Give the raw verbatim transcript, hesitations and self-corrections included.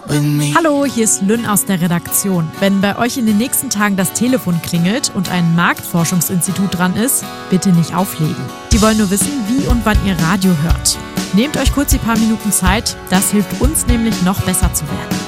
with me. Hallo, hier ist Lynn aus der Redaktion. Wenn bei euch in den nächsten Tagen das Telefon klingelt und ein Marktforschungsinstitut dran ist, bitte nicht auflegen. Die wollen nur wissen, wie und wann ihr Radio hört. Nehmt euch kurz die paar Minuten Zeit, das hilft uns nämlich noch besser zu werden.